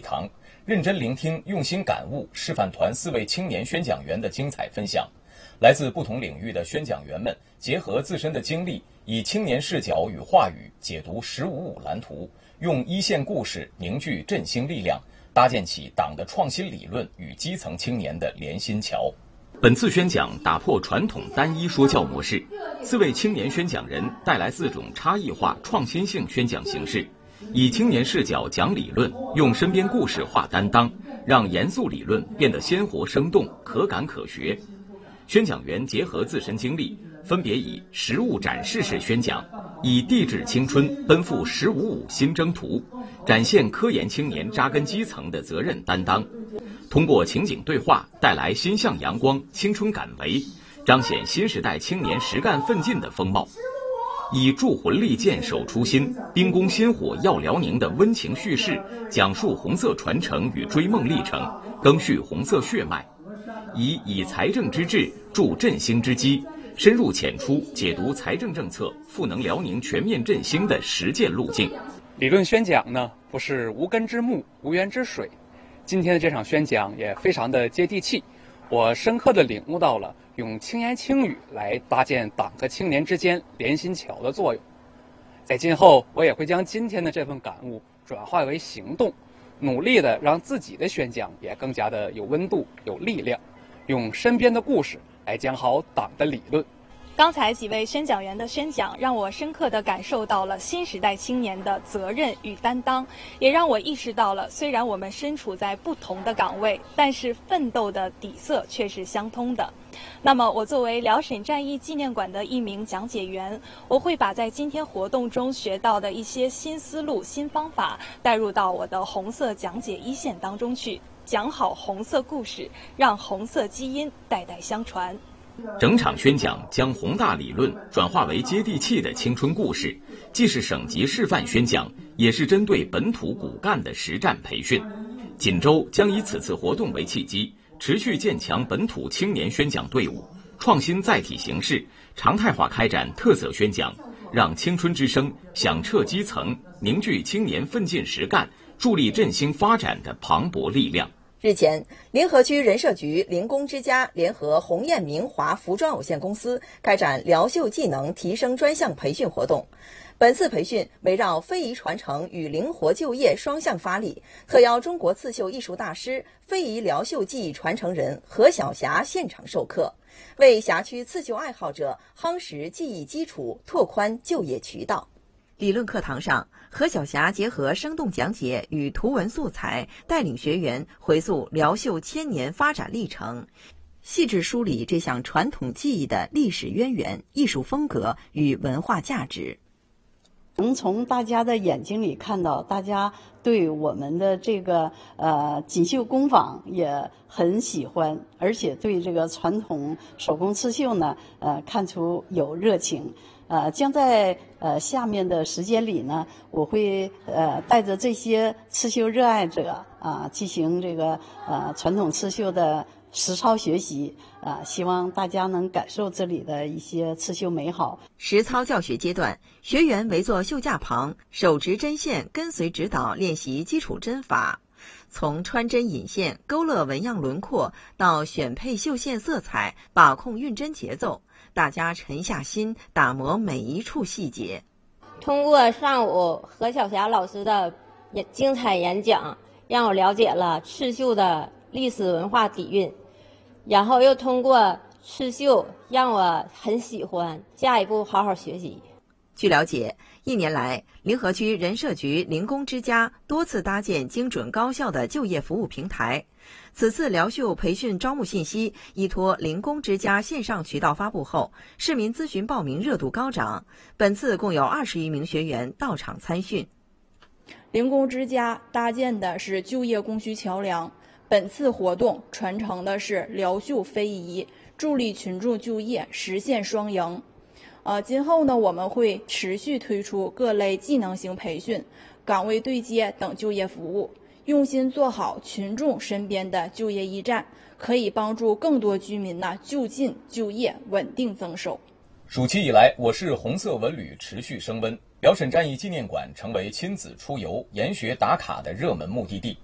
堂，认真聆听，用心感悟示范团4位青年宣讲员的精彩分享。来自不同领域的宣讲员们结合自身的经历，以青年视角与话语解读“15+5”蓝图，用一线故事凝聚振兴力量，搭建起党的创新理论与基层青年的连心桥。本次宣讲打破传统单一说教模式，4位青年宣讲人带来4种差异化、创新性宣讲形式，以青年视角讲理论，用身边故事化担当，让严肃理论变得鲜活生动、可感可学。宣讲员结合自身经历，分别以实物展示式宣讲，以地质青春奔赴“15+5”新征途，展现科研青年扎根基层的责任担当。通过情景对话，带来心向阳光、青春感为，彰显新时代青年实干奋进的风貌。以铸魂力剑守初心，兵攻薪火耀辽宁的温情叙事，讲述红色传承与追梦历程，赓续红色血脉。以财政之治助振兴之基，深入浅出解读财政政策赋能辽宁全面振兴的实践路径。 理论宣讲呢，不是无根之木、无源之水。今天的这场宣讲也非常的接地气，我深刻地领悟到了用轻言轻语来搭建党和青年之间连心桥的作用。在今后，我也会将今天的这份感悟转化为行动，努力地让自己的宣讲也更加的有温度、有力量，用身边的故事来讲好党的理论。 刚才几位宣讲员的宣讲，让我深刻地感受到了新时代青年的责任与担当，也让我意识到了，虽然我们身处在不同的岗位，但是奋斗的底色却是相通的。那么，我作为辽沈战役纪念馆的一名讲解员，我会把在今天活动中学到的一些新思路、新方法带入到我的红色讲解一线当中去，讲好红色故事，让红色基因代代相传。 整场宣讲将宏大理论转化为接地气的青春故事，既是省级示范宣讲，也是针对本土骨干的实战培训。锦州将以此次活动为契机，持续建强本土青年宣讲队伍，创新载体形式，常态化开展特色宣讲，让青春之声响彻基层，凝聚青年奋进实干、助力振兴发展的磅礴力量。 日前，临河区人社局灵工之家联合鸿雁明华服装有限公司开展辽绣技能提升专项培训活动。本次培训围绕非遗传承与灵活就业双向发力，特邀中国刺绣艺术大师、非遗辽绣技艺传承人何晓霞现场授课，为辖区刺绣爱好者夯实技艺基础，拓宽就业渠道。理论课堂上，何晓霞结合生动讲解与图文素材，带领学员回溯辽绣千年发展历程，细致梳理这项传统技艺的历史渊源、艺术风格与文化价值。 能从大家的眼睛里看到，大家对我们的这个锦绣工坊也很喜欢，而且对这个传统手工刺绣呢，看出有热情。将在下面的时间里呢，我会带着这些刺绣热爱者进行这个传统刺绣的实操学习希望大家能感受这里的一些刺绣美好。 实操教学阶段，学员围坐绣架旁，手执针线，跟随指导练习基础针法。从穿针引线、勾勒纹样轮廓到选配绣线色彩、把控运针节奏，大家沉下心打磨每一处细节。 通过上午何晓霞老师的精彩演讲，让我了解了刺绣的历史文化底蕴，然后又通过刺绣让我很喜欢，下一步好好学习。 据了解，1年来，临河区人社局灵工之家多次搭建精准高效的就业服务平台。此次辽绣培训招募信息依托灵工之家线上渠道发布后，市民咨询报名热度高涨。本次共有20余名学员到场参训。 灵工之家搭建的是就业供需桥梁，本次活动传承的是辽绣非遗，助力群众就业，实现双赢。今后呢，我们会持续推出各类技能型培训、岗位对接等就业服务，用心做好群众身边的就业驿站，可以帮助更多居民就近就业，稳定增收。 暑期以来，我市红色文旅持续升温，辽沈战役纪念馆成为亲子出游、研学打卡的热门目的地。